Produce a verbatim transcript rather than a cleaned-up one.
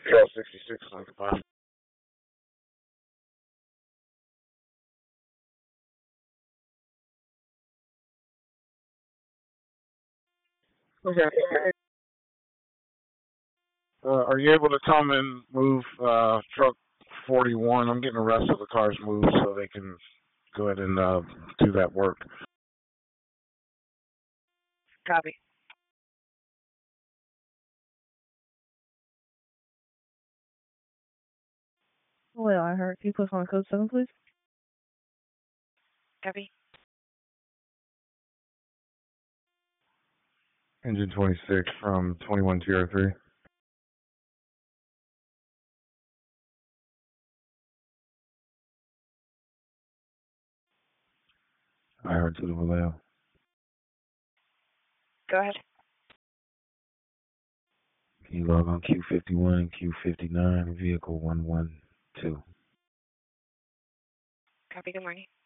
Trail sixty-six occupied. Okay. Uh, are you able to come and move uh, truck forty-one? I'm getting the rest of the cars moved so they can go ahead and uh, do that work. Copy. Well, I heard. Can you put on code seven, please? Copy. Engine twenty-six from twenty-one T R three. I heard to the Vallejo. Go ahead. Can you log on Q fifty-one and Q fifty-nine, vehicle one one two? Copy. Good morning.